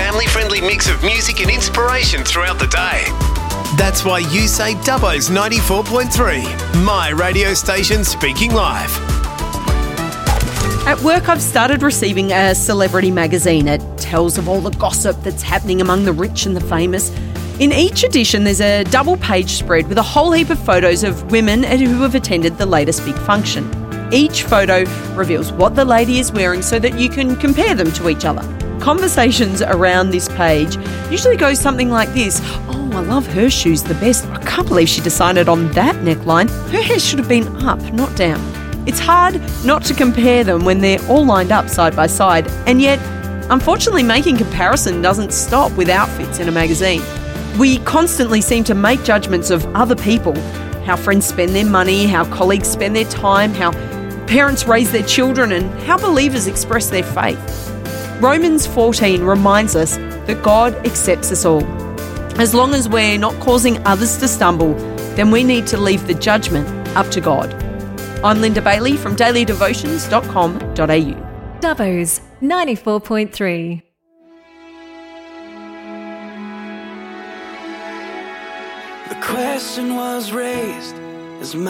family-friendly mix of music and inspiration throughout the day. That's why you say Dubbo's 94.3, my radio station speaking live. At work, I've started receiving a celebrity magazine. It tells of all the gossip that's happening among the rich and the famous. In each edition, there's a double-page spread with a whole heap of photos of women who have attended the latest big function. Each photo reveals what the lady is wearing so that you can compare them to each other. Conversations around this page usually go something like this. Oh, I love her shoes the best. I can't believe she decided on that neckline. Her hair should have been up, not down. It's hard not to compare them when they're all lined up side by side, and yet, unfortunately, making comparison doesn't stop with outfits in a magazine. We constantly seem to make judgments of other people, how friends spend their money, how colleagues spend their time, how parents raise their children, and how believers express their faith. Romans 14 reminds us that God accepts us all. As long as we're not causing others to stumble, then we need to leave the judgment up to God. I'm Linda Bailey from dailydevotions.com.au. Dubbo's 94.3. The question was raised as